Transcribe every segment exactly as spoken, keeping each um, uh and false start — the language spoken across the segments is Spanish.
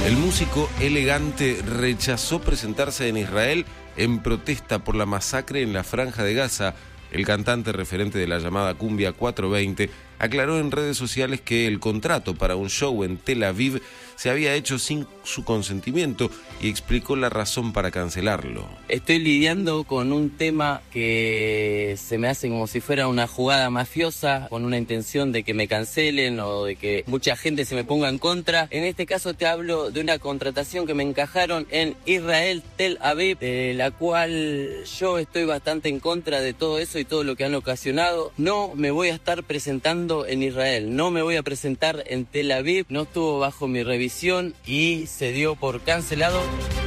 El músico Elegante rechazó presentarse en Israel en protesta por la masacre en la Franja de Gaza. El cantante, referente de la llamada Cumbia cuatrocientos veinte, aclaró en redes sociales que el contrato para un show en Tel Aviv se había hecho sin su consentimiento y explicó la razón para cancelarlo. Estoy lidiando con un tema que se me hace como si fuera una jugada mafiosa, con una intención de que me cancelen o de que mucha gente se me ponga en contra. En este caso te hablo de una contratación que me encajaron en Israel, Tel Aviv, de la cual yo estoy bastante en contra de todo eso y todo lo que han ocasionado. No me voy a estar presentando en Israel, no me voy a presentar en Tel Aviv, no estuvo bajo mi revisión y se dio por cancelado.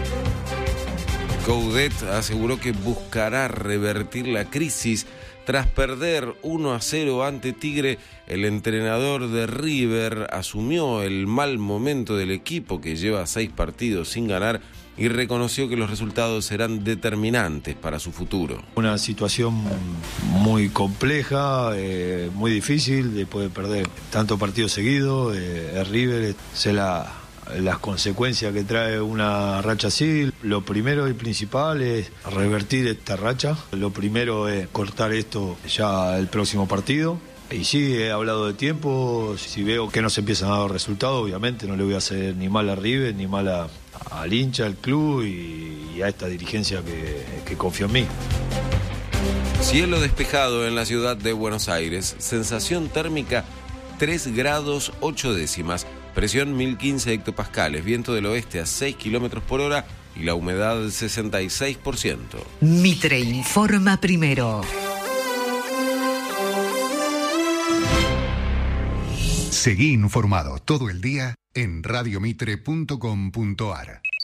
Coudet aseguró que buscará revertir la crisis. Tras perder uno a cero ante Tigre, el entrenador de River asumió el mal momento del equipo, que lleva seis partidos sin ganar, y reconoció que los resultados serán determinantes para su futuro. Una situación muy compleja, eh, muy difícil, después de perder tantos partidos seguidos. Eh, el River, sé la, las consecuencias que trae una racha así. Lo primero y principal es revertir esta racha. Lo primero es cortar esto ya el próximo partido. Y sí, he hablado de tiempo. Si veo que no se empiezan a dar resultados, obviamente no le voy a hacer ni mal a River, ni mal a, al hincha, al club y, y a esta dirigencia que, que confía en mí. Cielo despejado en la ciudad de Buenos Aires. Sensación térmica tres grados ocho décimas. Presión mil quince hectopascales. Viento del oeste a seis kilómetros por hora y la humedad sesenta y seis por ciento. Mitre informa primero. Seguí informado todo el día en radiomitre punto com punto ar.